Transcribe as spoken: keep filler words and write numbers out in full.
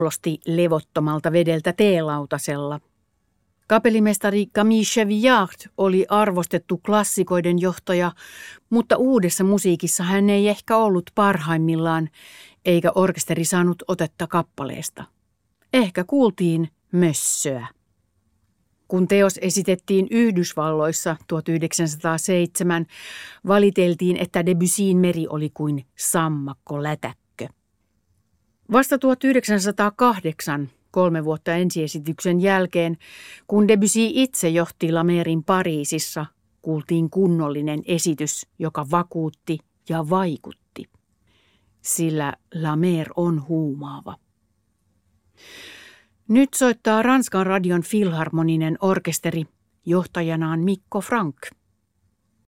kuulosti levottomalta vedeltä teelautasella. Kapellimestari Camille Chevillard oli arvostettu klassikoiden johtaja, mutta uudessa musiikissa hän ei ehkä ollut parhaimmillaan, eikä orkesteri saanut otetta kappaleesta. Ehkä kuultiin mössöä. Kun teos esitettiin Yhdysvalloissa tuhatyhdeksänsataaseitsemän, valiteltiin, että Debussyn meri oli kuin sammakko lätäkkö. Vasta tuhatyhdeksänsataakahdeksan, kolme vuotta ensiesityksen jälkeen, kun Debussy itse johti La Merin Pariisissa, kuultiin kunnollinen esitys, joka vakuutti ja vaikutti. Sillä La Mer on huumaava. Nyt soittaa Ranskan radion filharmoninen orkesteri, johtajanaan Mikko Franck.